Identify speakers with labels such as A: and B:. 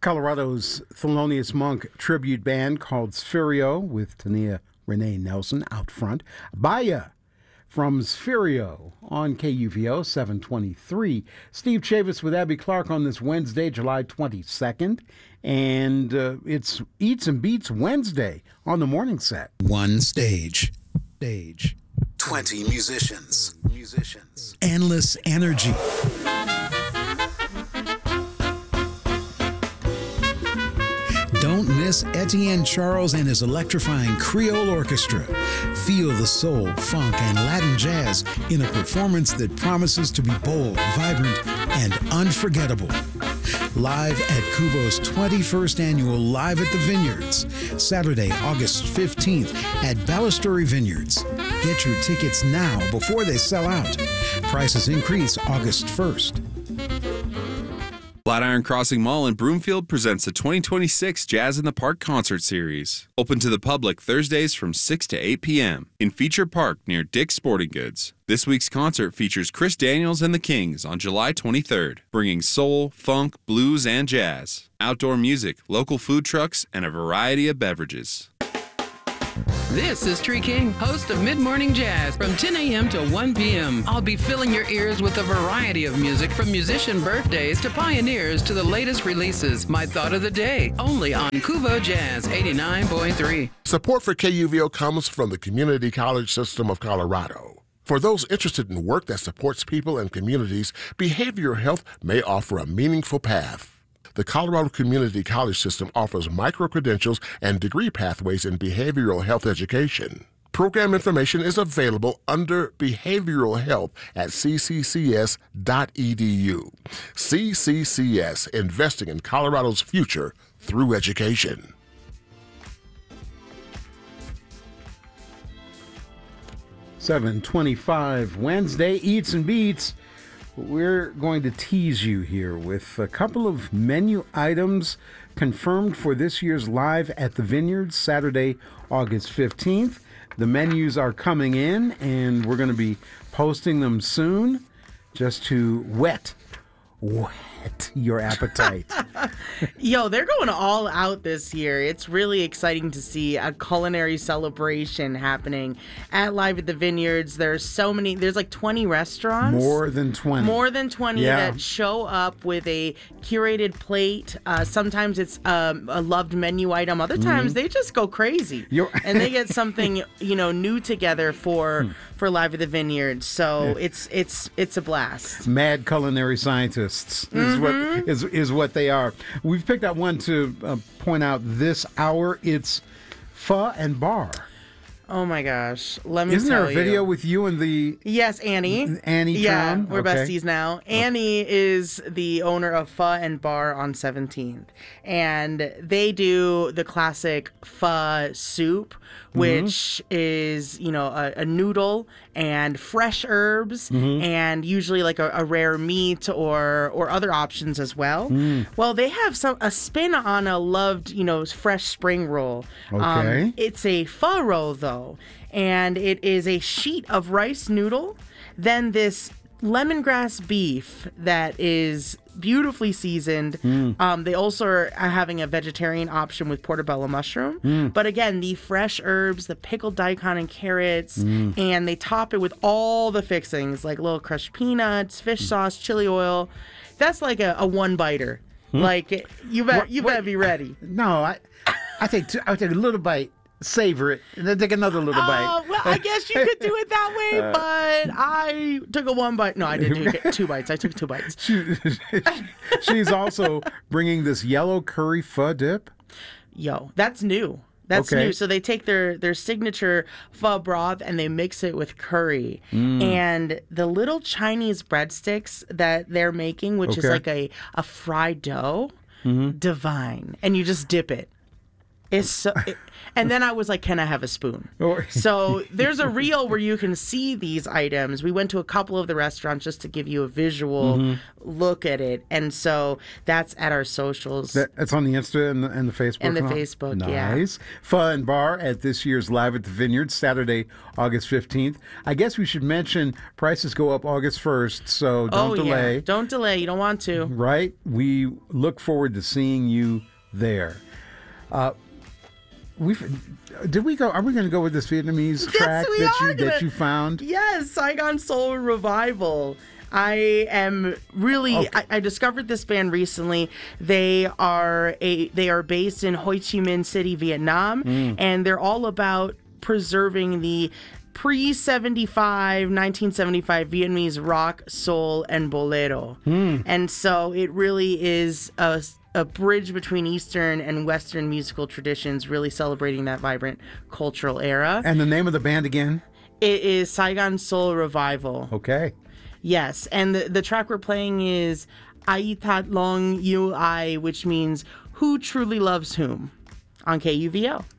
A: Colorado's Thelonious Monk tribute band called Spherio with Tania Renee Nelson out front. Baya from Spherio on KUVO 723. Steve Chavis with Abby Clark on this Wednesday, July 22nd. And it's Eats and Beats Wednesday on the morning set.
B: One stage. 20 musicians. Endless energy. Don't miss Etienne Charles and his electrifying Creole Orchestra. Feel the soul, funk, and Latin jazz in a performance that promises to be bold, vibrant, and unforgettable. Live at Kuvo's 21st annual Live at the Vineyards, Saturday, August 15th at Balustrade Vineyards. Get your tickets now before they sell out. Prices increase August 1st.
C: Flatiron Crossing Mall in Broomfield presents the 2026 Jazz in the Park concert series. Open to the public Thursdays from 6 to 8 p.m. in Feature Park near Dick's Sporting Goods. This week's concert features Chris Daniels and the Kings on July 23rd, bringing soul, funk, blues, and jazz. Outdoor music, local food trucks, and a variety of beverages.
D: This is Tree King, host of Mid Morning Jazz from 10 a.m. to 1 p.m. I'll be filling your ears with a variety of music from musician birthdays to pioneers to the latest releases. My thought of the day, only on Kuvo Jazz 89.3.
E: Support for KUVO comes from the Community College System of Colorado. For those interested in work that supports people and communities, behavioral health may offer a meaningful path. The Colorado Community College System offers micro-credentials and degree pathways in behavioral health education. Program information is available under Behavioral Health at cccs.edu. CCCS, investing in Colorado's future through education.
A: $7:25 Wednesday, Eats and Beats. We're going to tease you here with a couple of menu items confirmed for this year's Live at the Vineyards, Saturday, August 15th. The menus are coming in, and we're going to be posting them soon just to whet your appetite.
F: Yo, they're going all out this year. It's really exciting to see a culinary celebration happening at Live at the Vineyards. There's like 20 restaurants.
A: More than 20
F: that show up with a curated plate. Sometimes it's a loved menu item. Other times they just go crazy. And they get something, new together for Live at the Vineyards. So it's a blast.
A: Mad culinary scientists is what they are. We've picked out one to point out this hour. It's Pho and Bar.
F: Oh my gosh. Let me
A: Isn't
F: tell
A: there a video with you and the...
F: Yes, Annie.
A: Annie
F: Yeah,
A: Tron?
F: we're besties now. Annie is the owner of Pho and Bar on 17th. And they do the classic pho soup, which is, a noodle and fresh herbs and usually like a rare meat or other options as well. Well, they have a spin on a loved, fresh spring roll.
A: Okay.
F: It's a pho roll, though. And it is a sheet of rice noodle, then this lemongrass beef that is beautifully seasoned. They also are having a vegetarian option with portobello mushroom. But again, the fresh herbs, the pickled daikon and carrots, and they top it with all the fixings like little crushed peanuts, fish sauce, chili oil. That's like a one-biter. Like, you better be ready.
A: No, I take a little bite. Savor it, and then take another little bite.
F: Well, I guess you could do it that way, but I took a one bite. No, I didn't do 2 bites. I took 2 bites.
A: She's also bringing this yellow curry pho dip.
F: Yo, that's new. That's new. So they take their signature pho broth and they mix it with curry. And the little Chinese breadsticks that they're making, which is like a fried dough, divine. And you just dip it. It's so, and then I was like, can I have a spoon?
A: Or-
F: So there's a reel where you can see these items. We went to a couple of the restaurants just to give you a visual look at it. And so that's at our socials.
A: That's on the Insta and the Facebook.
F: And the
A: huh?
F: Facebook, yeah.
A: Nice. Fun bar at this year's Live at the Vineyard, Saturday, August 15th. I guess we should mention prices go up August 1st, so don't delay.
F: Yeah. Don't delay. You don't want to.
A: Right? We look forward to seeing you there. Did we go? Are we going to go with this Vietnamese track
F: we
A: that you found?
F: Yes, Saigon Soul Revival. I am really.
A: Okay.
F: I discovered this band recently. They are based in Ho Chi Minh City, Vietnam, and they're all about preserving the pre-1975 Vietnamese rock, soul, and bolero. And so it really is a bridge between Eastern and Western musical traditions, really celebrating that vibrant cultural era.
A: And the name of the band again?
F: It is Saigon Soul Revival.
A: Okay.
F: Yes, and the track we're playing is Ai Tat Long Yu Ai, which means who truly loves whom, on KUVO.